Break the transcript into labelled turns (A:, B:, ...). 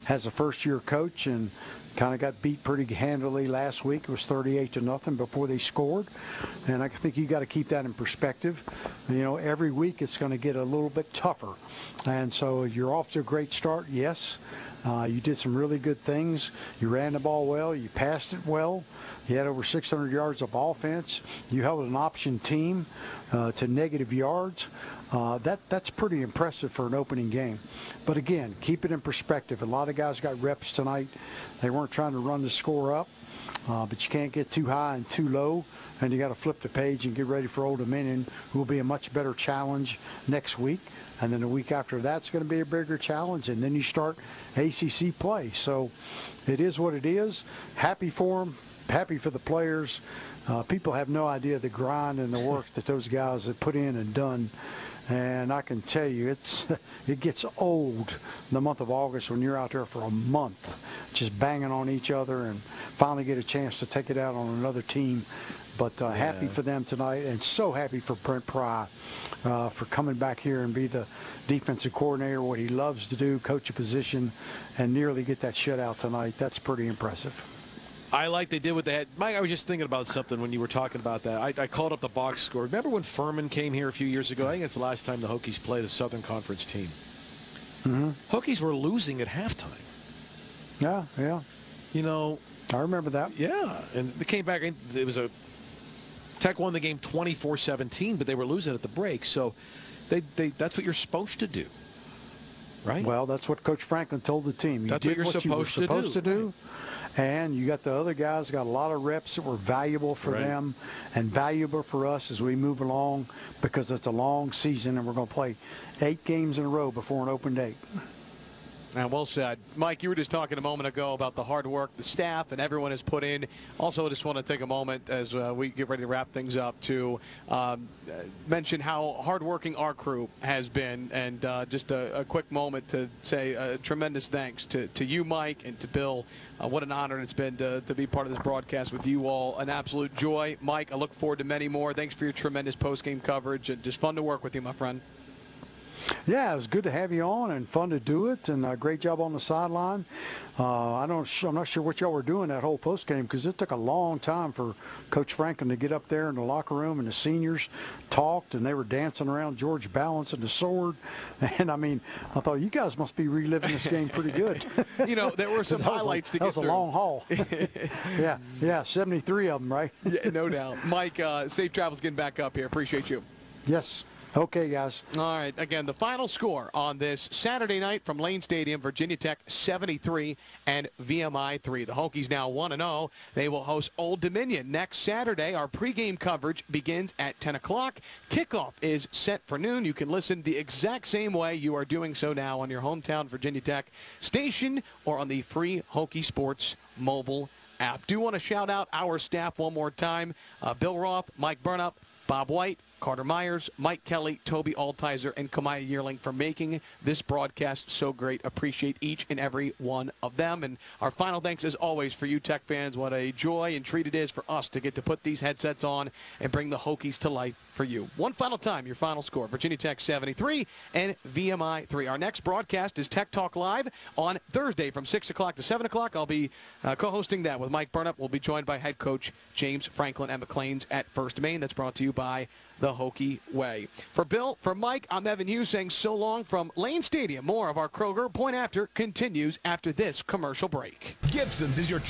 A: has a first-year coach and kind of got beat pretty handily last week. It was 38-0 before they scored. And I think you got to keep that in perspective. You know, every week it's going to get a little bit tougher. And so you're off to a great start, yes. You did some really good things. You ran the ball well. You passed it well. You had over 600 yards of offense. You held an option team to negative yards. That's pretty impressive for an opening game. But again, keep it in perspective. A lot of guys got reps tonight. They weren't trying to run the score up, but you can't get too high and too low, and you got to flip the page and get ready for Old Dominion, who will be a much better challenge next week. And then the week after that's going to be a bigger challenge, and then you start ACC play. So it is what it is. Happy for them, happy for the players. People have no idea the grind and the work that those guys have put in and done. And I can tell you, it gets old in the month of August when you're out there for a month just banging on each other and finally get a chance to take it out on another team. But happy for them tonight, and so happy for Brent Pry for coming back here and be the defensive coordinator, what he loves to do, coach a position, and nearly get that shutout tonight. That's pretty impressive.
B: I like they did what they had. Mike, I was just thinking about something when you were talking about that. I called up the box score. Remember when Furman came here a few years ago? I think it's the last time the Hokies played a Southern Conference team. Mm-hmm. Hokies were losing at halftime.
A: Yeah.
B: You know.
A: I remember that.
B: Yeah, and they came back. It was a Tech won the game 24-17, but they were losing at the break. So that's what you're supposed to do, right?
A: Well, that's what Coach Franklin told the team.
B: That's what you're supposed to do.
A: Right. And you got the other guys got a lot of reps that were valuable for them and valuable for us as we move along, because it's a long season and we're going to play 8 games in a row before an open date.
C: And well said. Mike, you were just talking a moment ago about the hard work the staff and everyone has put in. Also, I just want to take a moment as we get ready to wrap things up to mention how hardworking our crew has been, and just a quick moment to say a tremendous thanks to you, Mike, and to Bill. What an honor it's been to be part of this broadcast with you all. An absolute joy. Mike, I look forward to many more. Thanks for your tremendous post-game coverage, and just fun to work with you, my friend.
A: Yeah, it was good to have you on and fun to do it, and great job on the sideline. I'm not sure what y'all were doing that whole postgame, because it took a long time for Coach Franklin to get up there in the locker room, and the seniors talked, and they were dancing around George balancing the sword. And, I mean, I thought, you guys must be reliving this game pretty good.
C: You know, there were some highlights to get through.
A: That was a long haul. Yeah, 73 of them, right?
C: Yeah, no doubt. Mike, safe travels getting back up here. Appreciate you.
A: Yes. Okay, guys.
C: All right. Again, the final score on this Saturday night from Lane Stadium: Virginia Tech 73 and VMI 3. The Hokies now 1-0. They will host Old Dominion next Saturday. Our pregame coverage begins at 10 o'clock. Kickoff is set for noon. You can listen the exact same way you are doing so now on your hometown Virginia Tech station or on the free Hokie Sports mobile app. Do want to shout out our staff one more time: Bill Roth, Mike Burnup, Bob White, Carter Myers, Mike Kelly, Toby Altizer, and Kamaya Yearling for making this broadcast so great. Appreciate each and every one of them. And our final thanks, as always, for you Tech fans. What a joy and treat it is for us to get to put these headsets on and bring the Hokies to life for you. One final time, your final score: Virginia Tech 73 and VMI 3. Our next broadcast is Tech Talk Live on Thursday from 6 o'clock to 7 o'clock. I'll be co-hosting that with Mike Burnup. We'll be joined by head coach James Franklin at McLean's at First Main. That's brought to you by the Hokie Way. For Bill, for Mike, I'm Evan Hughes saying so long from Lane Stadium. More of our Kroger Point After continues after this commercial break.
D: Gibson's is your